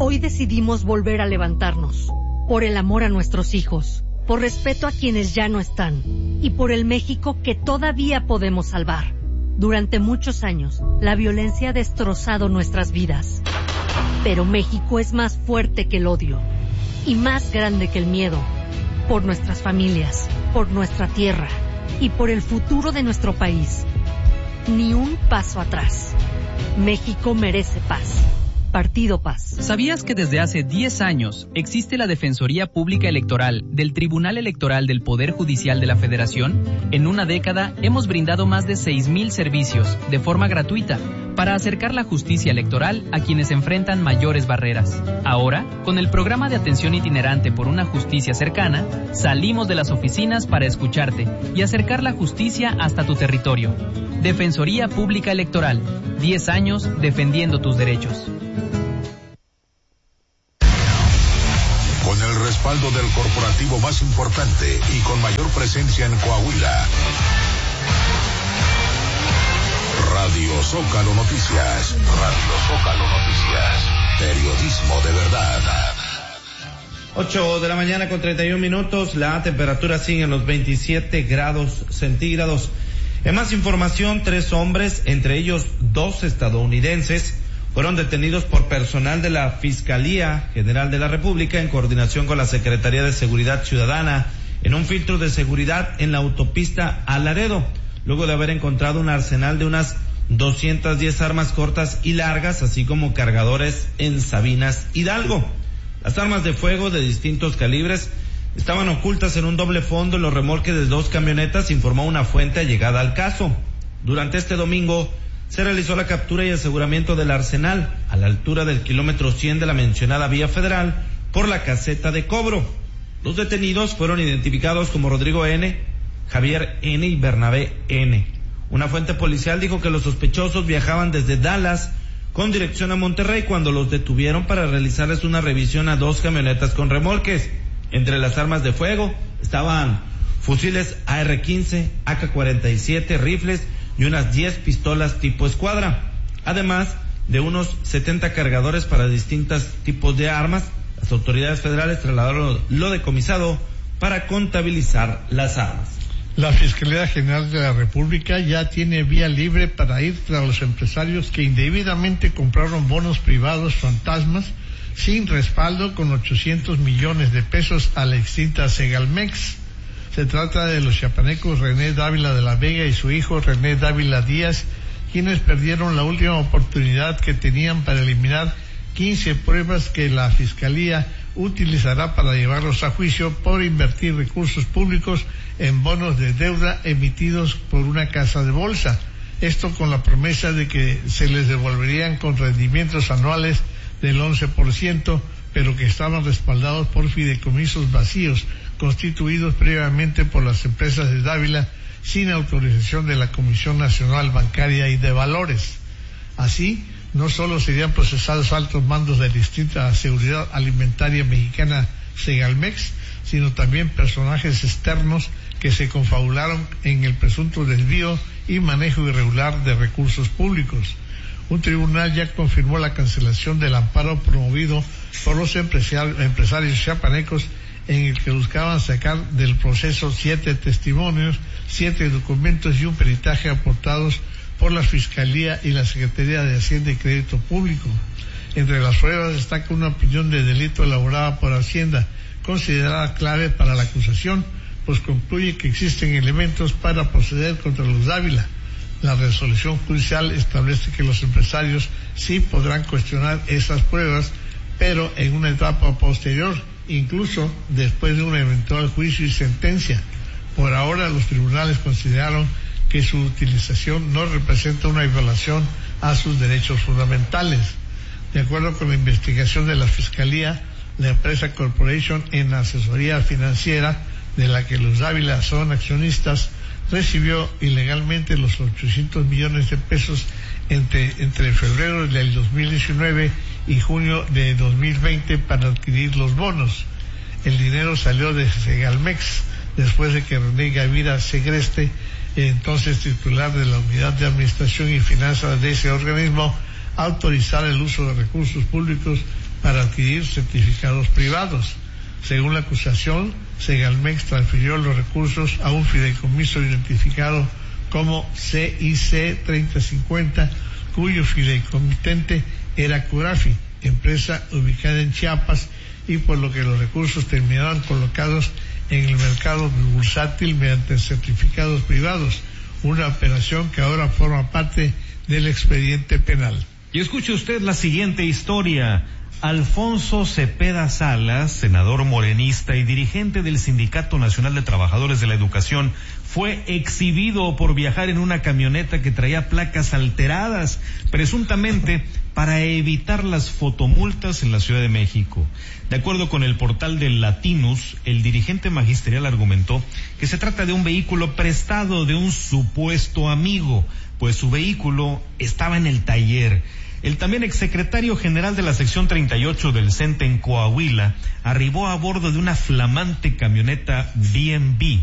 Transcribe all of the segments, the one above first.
hoy decidimos volver a levantarnos, por el amor a nuestros hijos, por respeto a quienes ya no están, y por el México que todavía podemos salvar. Durante muchos años, la violencia ha destrozado nuestras vidas. Pero México es más fuerte que el odio, y más grande que el miedo. Por nuestras familias, por nuestra tierra, y por el futuro de nuestro país. Ni un paso atrás. México merece paz. Partido Paz. ¿Sabías que desde hace 10 años existe la Defensoría Pública Electoral del Tribunal Electoral del Poder Judicial de la Federación? En una década hemos brindado más de 6,000 servicios de forma gratuita para acercar la justicia electoral a quienes enfrentan mayores barreras. Ahora, con el programa de atención itinerante por una justicia cercana, salimos de las oficinas para escucharte y acercar la justicia hasta tu territorio. Defensoría Pública Electoral, 10 años defendiendo tus derechos. Con el respaldo del corporativo más importante y con mayor presencia en Coahuila. Radio Zócalo Noticias. Radio Zócalo Noticias. Periodismo de verdad. 8 de la mañana con 31 minutos. La temperatura sigue en los 27 grados centígrados. En más información, 3 hombres, entre ellos 2 estadounidenses, fueron detenidos por personal de la Fiscalía General de la República en coordinación con la Secretaría de Seguridad Ciudadana en un filtro de seguridad en la autopista a Laredo, luego de haber encontrado un arsenal de unas 210 armas cortas y largas, así como cargadores en Sabinas, Hidalgo. Las armas de fuego de distintos calibres estaban ocultas en un doble fondo en los remolques de 2 camionetas, informó una fuente allegada al caso. Durante este domingo se realizó la captura y aseguramiento del arsenal a la altura del kilómetro 100 de la mencionada vía federal por la caseta de cobro. Los detenidos fueron identificados como Rodrigo N., Javier N. y Bernabé N. Una fuente policial dijo que los sospechosos viajaban desde Dallas con dirección a Monterrey cuando los detuvieron para realizarles una revisión a 2 camionetas con remolques. Entre las armas de fuego estaban fusiles AR-15, AK-47, rifles y unas 10 pistolas tipo escuadra, además de unos 70 cargadores para distintos tipos de armas. Las autoridades federales trasladaron lo decomisado para contabilizar las armas. La Fiscalía General de la República ya tiene vía libre para ir tras los empresarios que indebidamente compraron bonos privados fantasmas sin respaldo con 800 millones de pesos a la extinta Segalmex. Se trata de los chiapanecos René Dávila de la Vega y su hijo René Dávila Díaz, quienes perdieron la última oportunidad que tenían para eliminar 15 pruebas que la Fiscalía utilizará para llevarlos a juicio por invertir recursos públicos en bonos de deuda emitidos por una casa de bolsa. Esto con la promesa de que se les devolverían con rendimientos anuales del 11%, pero que estaban respaldados por fideicomisos vacíos constituidos previamente por las empresas de Dávila sin autorización de la Comisión Nacional Bancaria y de Valores. Así, no solo serían procesados altos mandos de la distinta Seguridad Alimentaria Mexicana Segalmex, sino también personajes externos que se confabularon en el presunto desvío y manejo irregular de recursos públicos. Un tribunal ya confirmó la cancelación del amparo promovido por los empresarios chiapanecos en el que buscaban sacar del proceso 7 testimonios, 7 documentos y un peritaje aportados por la Fiscalía y la Secretaría de Hacienda y Crédito Público. Entre las pruebas destaca una opinión de delito elaborada por Hacienda, considerada clave para la acusación, pues concluye que existen elementos para proceder contra los Dávila. La resolución judicial establece que los empresarios sí podrán cuestionar esas pruebas, pero en una etapa posterior, incluso después de un eventual juicio y sentencia. Por ahora, los tribunales consideraron que su utilización no representa una violación a sus derechos fundamentales. De acuerdo con la investigación de la Fiscalía, la empresa Corporation en asesoría financiera, de la que los Dávila son accionistas, recibió ilegalmente los 800 millones de pesos entre febrero del 2019 y junio de 2020 para adquirir los bonos. El dinero salió de Segalmex después de que René Gavira Segreste, entonces titular de la Unidad de Administración y Finanzas de ese organismo, autorizar el uso de recursos públicos para adquirir certificados privados. Según la acusación, Segalmex transfirió los recursos a un fideicomiso identificado como CIC 3050, cuyo fideicomitente era Curafi, empresa ubicada en Chiapas, y por lo que los recursos terminaron colocados en el mercado bursátil mediante certificados privados, una operación que ahora forma parte del expediente penal. Y escuche usted la siguiente historia. Alfonso Cepeda Salas, senador morenista y dirigente del Sindicato Nacional de Trabajadores de la Educación, fue exhibido por viajar en una camioneta que traía placas alteradas, presuntamente para evitar las fotomultas en la Ciudad de México. De acuerdo con el portal del Latinus, el dirigente magisterial argumentó que se trata de un vehículo prestado de un supuesto amigo, pues su vehículo estaba en el taller. El también exsecretario general de la sección 38 del CENTE en Coahuila arribó a bordo de una flamante camioneta BMW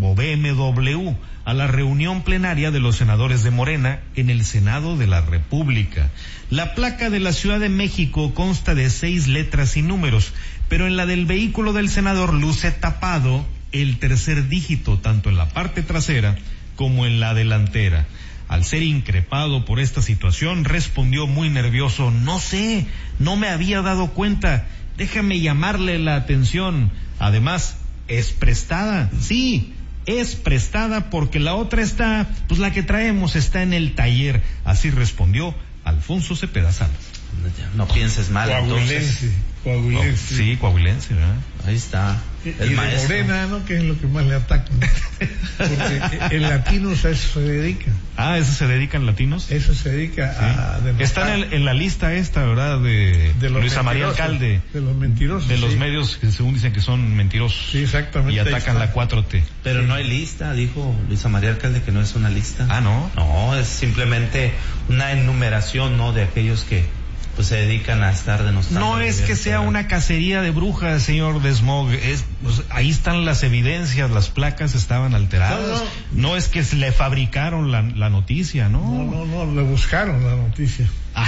a la reunión plenaria de los senadores de Morena en el Senado de la República. La placa de la Ciudad de México consta de 6 letras y números, pero en la del vehículo del senador luce tapado el tercer dígito, tanto en la parte trasera como en la delantera. Al ser increpado por esta situación, respondió muy nervioso: no sé, no me había dado cuenta, déjame llamarle la atención. Además, es prestada, sí, es prestada porque la otra está, pues la que traemos está en el taller. Así respondió Alfonso Cepeda Salas. No pienses mal, Coahuilense. No, sí, coahuilense, ¿verdad? Ahí está. El maestro. De Morena, ¿no? Que es lo que más le atacan. Porque el Latinos a eso se dedica. Ah, ¿eso se dedica en Latinos? Eso se dedica a demostrar. Está en la lista esta, ¿verdad? De Luisa María Alcalde. De los mentirosos. De los medios que según dicen que son mentirosos. Sí, exactamente. Y atacan la 4T. Pero no hay lista, dijo Luisa María Alcalde, que no es una lista. Ah, ¿no? No, es simplemente una enumeración, ¿no? De aquellos que pues se dedican a estar denostando. No es que sea una cacería de brujas, señor Desmog, pues, ahí están las evidencias, las placas estaban alteradas. No es que se le fabricaron la noticia, ¿no? No, le buscaron la noticia.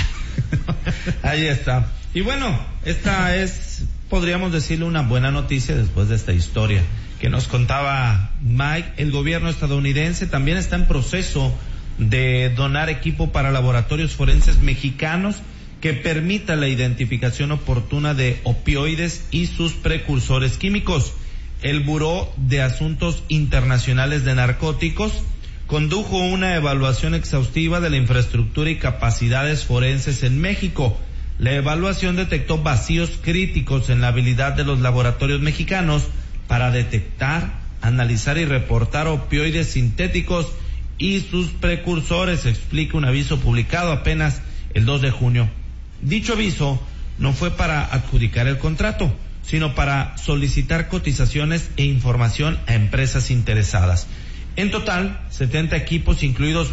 Ahí está. Y bueno, esta es, podríamos decirle, una buena noticia después de esta historia que nos contaba Mike. El gobierno estadounidense también está en proceso de donar equipo para laboratorios forenses mexicanos que permita la identificación oportuna de opioides y sus precursores químicos. El Buró de Asuntos Internacionales de Narcóticos condujo una evaluación exhaustiva de la infraestructura y capacidades forenses en México. La evaluación detectó vacíos críticos en la habilidad de los laboratorios mexicanos para detectar, analizar y reportar opioides sintéticos y sus precursores, explica un aviso publicado apenas el 2 de junio. Dicho aviso no fue para adjudicar el contrato, sino para solicitar cotizaciones e información a empresas interesadas. En total, 70 equipos, incluidos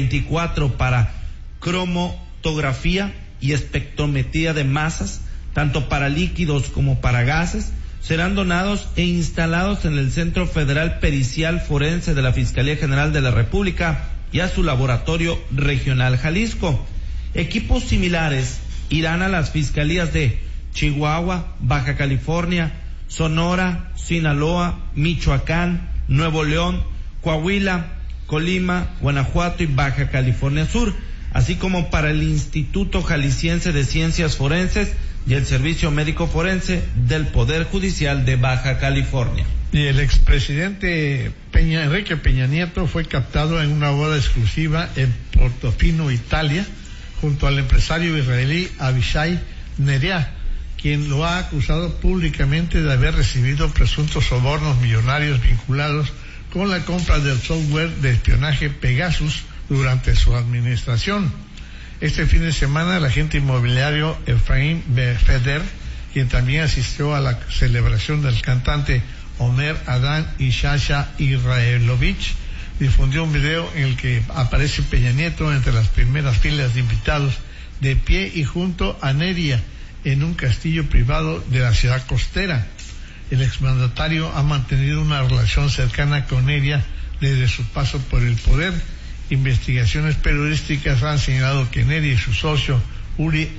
24 para cromatografía y espectrometría de masas, tanto para líquidos como para gases, serán donados e instalados en el Centro Federal Pericial Forense de la Fiscalía General de la República y a su laboratorio regional Jalisco. Equipos similares irán a las fiscalías de Chihuahua, Baja California, Sonora, Sinaloa, Michoacán, Nuevo León, Coahuila, Colima, Guanajuato y Baja California Sur, así como para el Instituto Jalisciense de Ciencias Forenses y el Servicio Médico Forense del Poder Judicial de Baja California. Y el expresidente Enrique Peña Nieto fue captado en una boda exclusiva en Portofino, Italia, junto al empresario israelí Avishai Neria, quien lo ha acusado públicamente de haber recibido presuntos sobornos millonarios vinculados con la compra del software de espionaje Pegasus durante su administración. Este fin de semana, el agente inmobiliario Efraín Feder, quien también asistió a la celebración del cantante Omer Adán y Shasha Israelovich, difundió un video en el que aparece Peña Nieto entre las primeras filas de invitados, de pie y junto a Neria, en un castillo privado de la ciudad costera. El exmandatario ha mantenido una relación cercana con Neria desde su paso por el poder. Investigaciones periodísticas han señalado que Neria y su socio, Uri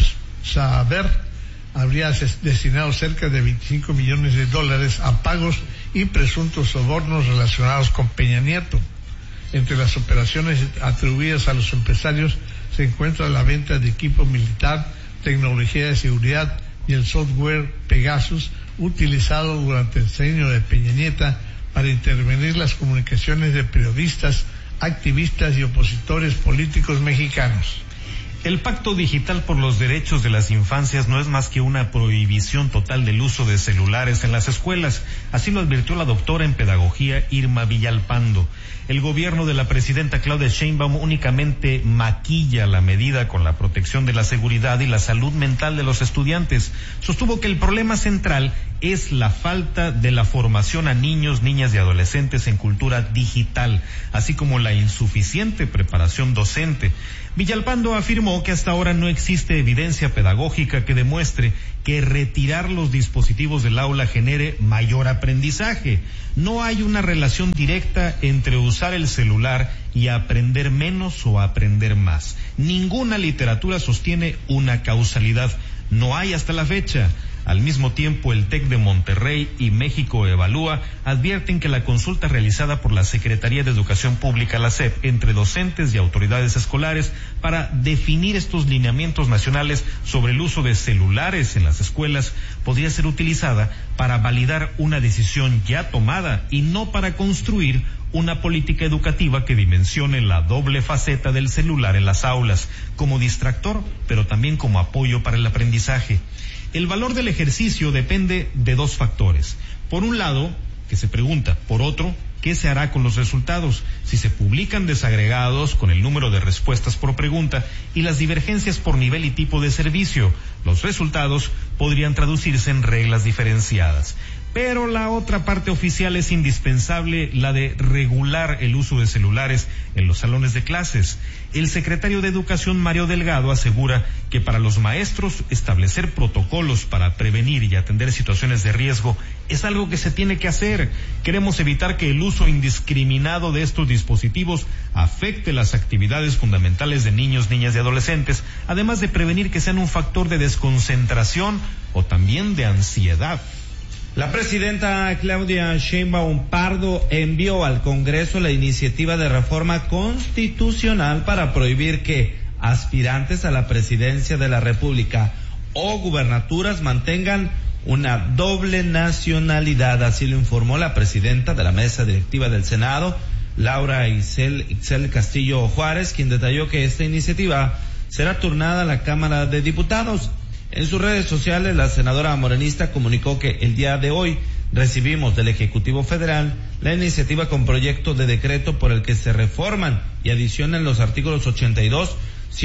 Amsaber, habría destinado cerca de $25 millones a pagos y presuntos sobornos relacionados con Peña Nieto. Entre las operaciones atribuidas a los empresarios se encuentra la venta de equipo militar, tecnología de seguridad y el software Pegasus utilizado durante el sexenio de Peña Nieto para intervenir las comunicaciones de periodistas, activistas y opositores políticos mexicanos. El Pacto Digital por los Derechos de las Infancias no es más que una prohibición total del uso de celulares en las escuelas. Así lo advirtió la doctora en pedagogía Irma Villalpando. El gobierno de la presidenta Claudia Sheinbaum únicamente maquilla la medida con la protección de la seguridad y la salud mental de los estudiantes. Sostuvo que el problema central es la falta de la formación a niños, niñas y adolescentes en cultura digital, así como la insuficiente preparación docente. Villalpando afirmó que hasta ahora no existe evidencia pedagógica que demuestre que retirar los dispositivos del aula genere mayor aprendizaje. No hay una relación directa entre usar el celular y aprender menos o aprender más. Ninguna literatura sostiene una causalidad. No hay hasta la fecha. Al mismo tiempo, el TEC de Monterrey y México Evalúa advierten que la consulta realizada por la Secretaría de Educación Pública, la SEP, entre docentes y autoridades escolares para definir estos lineamientos nacionales sobre el uso de celulares en las escuelas podría ser utilizada para validar una decisión ya tomada y no para construir una política educativa que dimensione la doble faceta del celular en las aulas, como distractor, pero también como apoyo para el aprendizaje. El valor del ejercicio depende de dos factores. Por un lado, que se pregunta. Por otro, ¿qué se hará con los resultados? Si se publican desagregados con el número de respuestas por pregunta y las divergencias por nivel y tipo de servicio, los resultados podrían traducirse en reglas diferenciadas. Pero la otra parte oficial es indispensable, la de regular el uso de celulares en los salones de clases. El secretario de Educación, Mario Delgado, asegura que para los maestros establecer protocolos para prevenir y atender situaciones de riesgo es algo que se tiene que hacer. Queremos evitar que el uso indiscriminado de estos dispositivos afecte las actividades fundamentales de niños, niñas y adolescentes, además de prevenir que sean un factor de desconcentración o también de ansiedad. La presidenta Claudia Sheinbaum Pardo envió al Congreso la iniciativa de reforma constitucional para prohibir que aspirantes a la presidencia de la República o gubernaturas mantengan una doble nacionalidad. Así lo informó la presidenta de la mesa directiva del Senado, Laura Ixel Castillo Juárez, quien detalló que esta iniciativa será turnada a la Cámara de Diputados. En sus redes sociales, la senadora morenista comunicó que el día de hoy recibimos del Ejecutivo Federal la iniciativa con proyecto de decreto por el que se reforman y adicionan los artículos 82,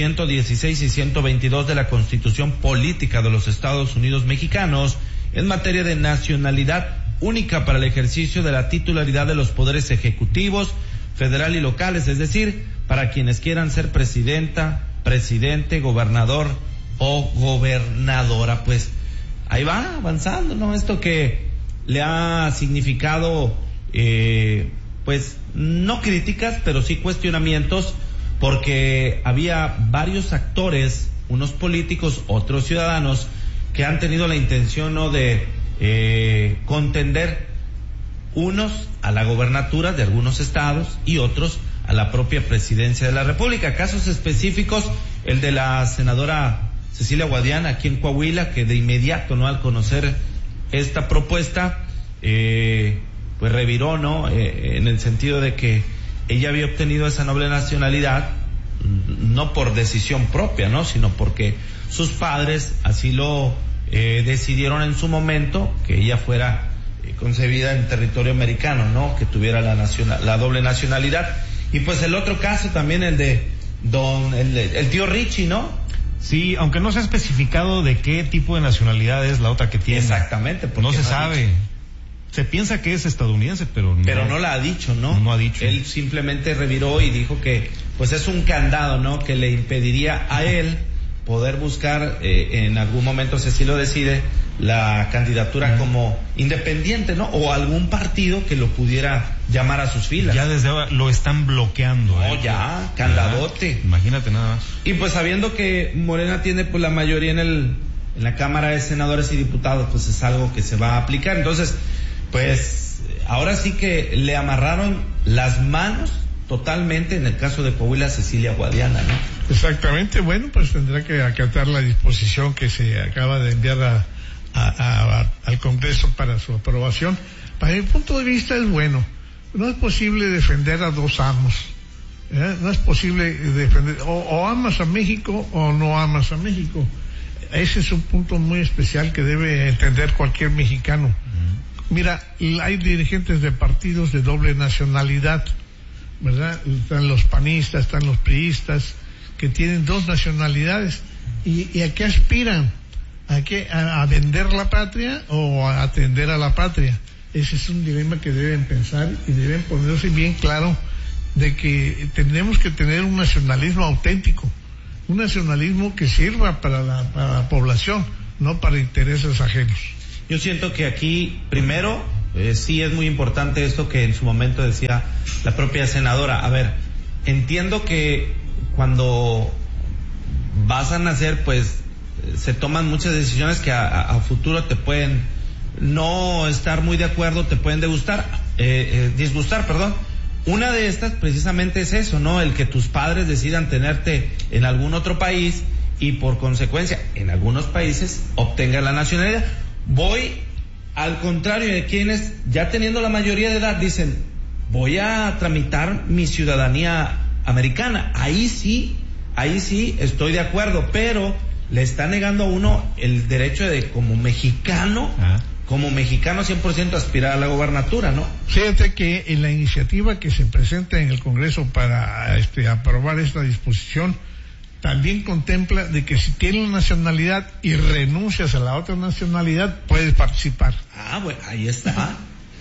116 y 122 de la Constitución Política de los Estados Unidos Mexicanos en materia de nacionalidad única para el ejercicio de la titularidad de los poderes ejecutivos, federal y locales, es decir, para quienes quieran ser presidenta, presidente, gobernador o gobernadora. Pues ahí va avanzando, ¿no? Esto que le ha significado pues no críticas, pero sí cuestionamientos, porque había varios actores, unos políticos, otros ciudadanos, que han tenido la intención, ¿no?, de contender, unos a la gobernatura de algunos estados y otros a la propia presidencia de la República. Casos específicos, el de la senadora Cecilia Guadiana aquí en Coahuila, que de inmediato, ¿no?, al conocer esta propuesta, pues reviró, ¿no?, en el sentido de que ella había obtenido esa noble nacionalidad no por decisión propia, ¿no?, sino porque sus padres así lo decidieron en su momento, que ella fuera concebida en territorio americano, ¿no?, que tuviera la doble nacionalidad. Y pues el otro caso también, el de el tío Richie, ¿no? Sí, aunque no se ha especificado de qué tipo de nacionalidad es la otra que tiene. Exactamente. No se sabe. Se piensa que es estadounidense, pero no la ha dicho, ¿no? No ha dicho. Él simplemente reviró y dijo que pues es un candado, ¿no?, que le impediría a él poder buscar en algún momento, si así lo decide, la candidatura como independiente, ¿no? O algún partido que lo pudiera llamar a sus filas. Ya desde ahora lo están bloqueando. No, ya, candadote. Imagínate nada más. Y pues sabiendo que Morena tiene pues la mayoría en la Cámara de Senadores y Diputados, pues es algo que se va a aplicar. Entonces, pues ahora sí que le amarraron las manos totalmente en el caso de Coahuila Cecilia Guadiana, ¿no? Exactamente, bueno, pues tendrá que acatar la disposición que se acaba de enviar al Congreso para su aprobación. Para mi punto de vista es bueno. No es posible defender a dos amos. No es posible defender, o amas a México o no amas a México. Ese es un punto muy especial que debe entender cualquier mexicano. Mira, hay dirigentes de partidos de doble nacionalidad, ¿verdad? Están los panistas, están los priistas, que tienen dos nacionalidades. ¿Y a qué aspiran? ¿A vender la patria o a atender a la patria? Ese es un dilema que deben pensar y deben ponerse bien claro de que tenemos que tener un nacionalismo auténtico, un nacionalismo que sirva para la población, no para intereses ajenos. Yo siento que aquí, primero, sí es muy importante esto que en su momento decía la propia senadora. A ver, entiendo que cuando vas a nacer, pues se toman muchas decisiones que a futuro te pueden no estar muy de acuerdo, te pueden disgustar, perdón. Una de estas precisamente es eso, ¿no? El que tus padres decidan tenerte en algún otro país y por consecuencia en algunos países obtengan la nacionalidad. Voy al contrario de quienes ya teniendo la mayoría de edad dicen, voy a tramitar mi ciudadanía americana. Ahí sí estoy de acuerdo, pero le está negando a uno el derecho de como mexicano 100% aspirar a la gobernatura, ¿no? Fíjate que en la iniciativa que se presenta en el Congreso para aprobar esta disposición, también contempla de que si tienes una nacionalidad y renuncias a la otra nacionalidad, puedes participar. Ah, bueno, ahí está.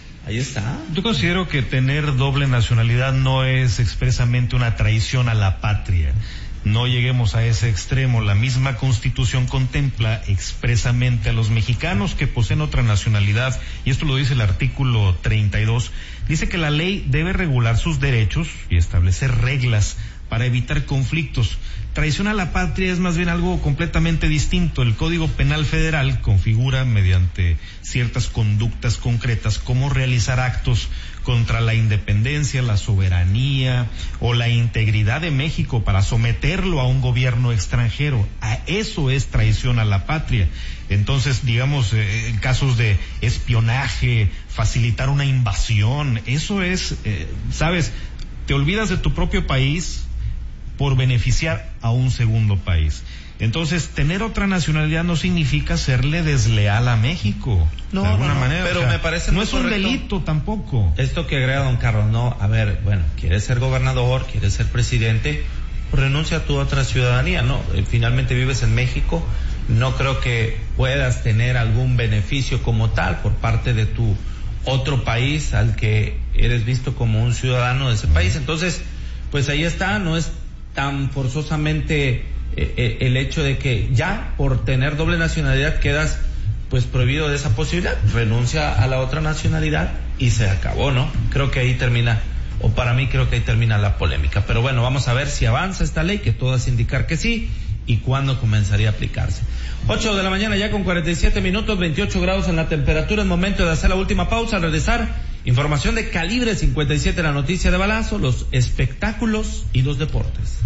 Yo considero que tener doble nacionalidad no es expresamente una traición a la patria. No lleguemos a ese extremo. La misma Constitución contempla expresamente a los mexicanos que poseen otra nacionalidad, y esto lo dice el artículo 32, dice que la ley debe regular sus derechos y establecer reglas para evitar conflictos. Traición a la patria es más bien algo completamente distinto. El Código Penal Federal configura mediante ciertas conductas concretas cómo realizar actos contra la independencia, la soberanía o la integridad de México para someterlo a un gobierno extranjero. A eso es traición a la patria. Entonces, digamos, en casos de espionaje, facilitar una invasión, eso es, ¿sabes? Te olvidas de tu propio país por beneficiar a un segundo país. Entonces, tener otra nacionalidad no significa serle desleal a México. No, de alguna no, manera. Pero o sea, me parece no es un delito tampoco. Esto que agrega don Carlos, no, a ver, bueno, quieres ser gobernador, quieres ser presidente, pues renuncia a tu otra ciudadanía, ¿no? Finalmente vives en México, no creo que puedas tener algún beneficio como tal por parte de tu otro país al que eres visto como un ciudadano de ese país. Entonces, pues ahí está, no es tan forzosamente el hecho de que ya por tener doble nacionalidad quedas pues prohibido de esa posibilidad, renuncia a la otra nacionalidad y se acabó, ¿no? Creo que ahí termina, o para mí creo que ahí termina la polémica, pero bueno, vamos a ver si avanza esta ley, que todo hace indicar que sí, y cuándo comenzaría a aplicarse. 8 de la mañana ya con 47 minutos, 28 grados en la temperatura, es momento de hacer la última pausa. Al regresar, información de Calibre 57, la noticia de balazo, los espectáculos y los deportes.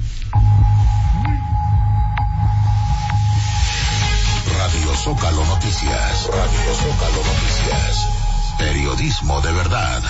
Radio Zócalo Noticias. Radio Zócalo Noticias. Periodismo de verdad.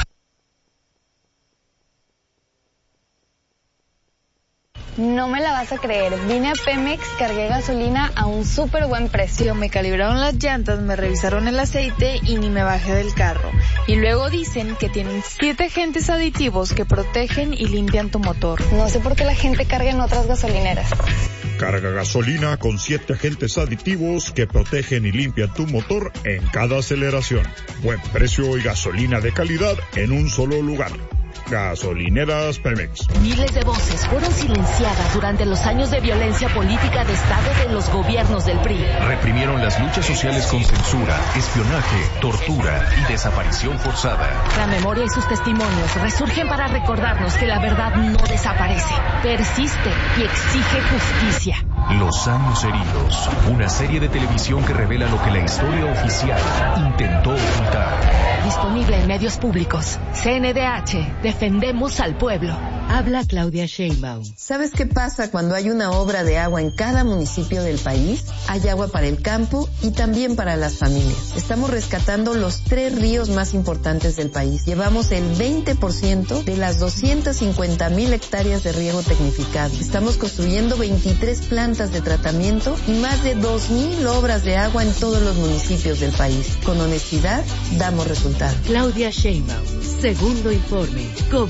No me la vas a creer, vine a Pemex, cargué gasolina a un súper buen precio. Me calibraron las llantas, me revisaron el aceite y ni me bajé del carro. Y luego dicen que tienen 7 agentes aditivos que protegen y limpian tu motor. No sé por qué la gente carga en otras gasolineras. Carga gasolina con 7 agentes aditivos que protegen y limpian tu motor en cada aceleración. Buen precio y gasolina de calidad en un solo lugar. Gasolineras Pemex. Miles de voces fueron silenciadas durante los años de violencia política de Estado de los gobiernos del PRI. Reprimieron las luchas sociales con censura, espionaje, tortura y desaparición forzada. La memoria y sus testimonios resurgen para recordarnos que la verdad no desaparece, persiste y exige justicia. Los años heridos, una serie de televisión que revela lo que la historia oficial intentó ocultar. Disponible en medios públicos. CNDH, defendemos al pueblo. Habla Claudia Sheinbaum. ¿Sabes qué pasa cuando hay una obra de agua en cada municipio del país? Hay agua para el campo y también para las familias. Estamos rescatando los 3 ríos más importantes del país. Llevamos el 20% de las 250,000 hectáreas de riego tecnificado. Estamos construyendo 23 plantas de tratamiento y más de 2,000 obras de agua en todos los municipios del país. Con honestidad, damos resultados. Claudia Sheinbaum, segundo informe.